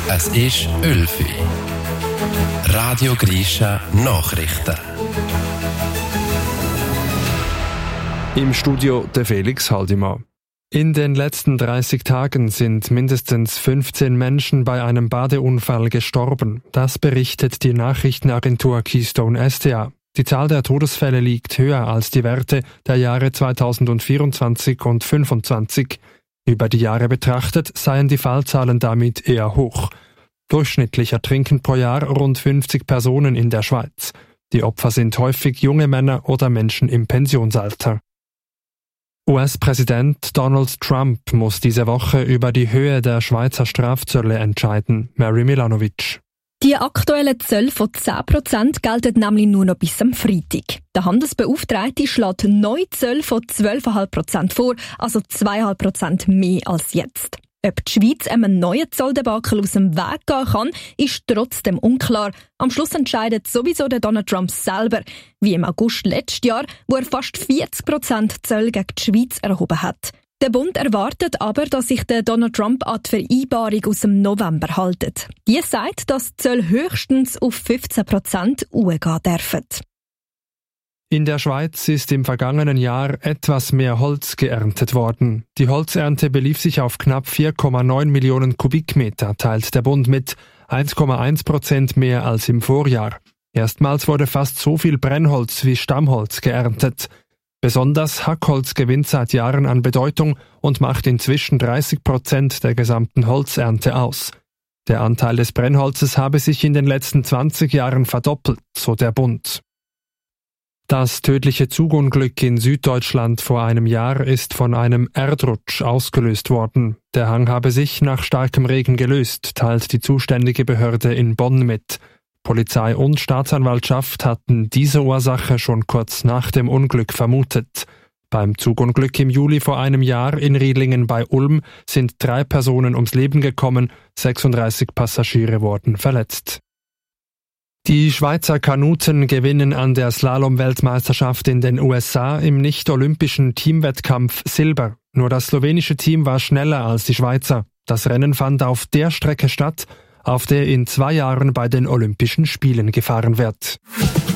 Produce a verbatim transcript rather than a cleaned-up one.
Es ist Ölfi. Radio Grisha Nachrichten. Im Studio der Felix Haldimann. In den letzten dreißig Tagen sind mindestens fünfzehn Menschen bei einem Badeunfall gestorben. Das berichtet die Nachrichtenagentur Keystone S T A. Die Zahl der Todesfälle liegt höher als die Werte der Jahre zweitausendvierundzwanzig und zweitausendfünfundzwanzig. Über die Jahre betrachtet seien die Fallzahlen damit eher hoch. Durchschnittlich ertrinken pro Jahr rund fünfzig Personen in der Schweiz. Die Opfer sind häufig junge Männer oder Menschen im Pensionsalter. U S-Präsident Donald Trump muss diese Woche über die Höhe der Schweizer Strafzölle entscheiden. Mary Milanovic. Die aktuellen Zölle von zehn Prozent gelten nämlich nur noch bis am Freitag. Der Handelsbeauftragte schlägt neue Zölle von zwölf Komma fünf Prozent vor, also zwei Komma fünf Prozent mehr als jetzt. Ob die Schweiz einem neuen Zolldebakel aus dem Weg gehen kann, ist trotzdem unklar. Am Schluss entscheidet sowieso der Donald Trump selber, wie im August letzten Jahr, wo er fast vierzig Prozent Zölle gegen die Schweiz erhoben hat. Der Bund erwartet aber, dass sich der Donald Trump an die Vereinbarung aus dem November hält. Die sagt, dass die Zölle höchstens auf fünfzehn Prozent hochgehen dürfen. In der Schweiz ist im vergangenen Jahr etwas mehr Holz geerntet worden. Die Holzernte belief sich auf knapp vier Komma neun Millionen Kubikmeter, teilt der Bund mit, eins Komma eins Prozent mehr als im Vorjahr. Erstmals wurde fast so viel Brennholz wie Stammholz geerntet. Besonders Hackholz gewinnt seit Jahren an Bedeutung und macht inzwischen dreißig Prozent der gesamten Holzernte aus. Der Anteil des Brennholzes habe sich in den letzten zwanzig Jahren verdoppelt, so der Bund. Das tödliche Zugunglück in Süddeutschland vor einem Jahr ist von einem Erdrutsch ausgelöst worden. Der Hang habe sich nach starkem Regen gelöst, teilt die zuständige Behörde in Bonn mit. Polizei und Staatsanwaltschaft hatten diese Ursache schon kurz nach dem Unglück vermutet. Beim Zugunglück im Juli vor einem Jahr in Riedlingen bei Ulm sind drei Personen ums Leben gekommen, sechsunddreißig Passagiere wurden verletzt. Die Schweizer Kanuten gewinnen an der Slalom-Weltmeisterschaft in den U S A im nicht-olympischen Teamwettkampf Silber. Nur das slowenische Team war schneller als die Schweizer. Das Rennen fand auf der Strecke statt, auf der in zwei Jahren bei den Olympischen Spielen gefahren wird.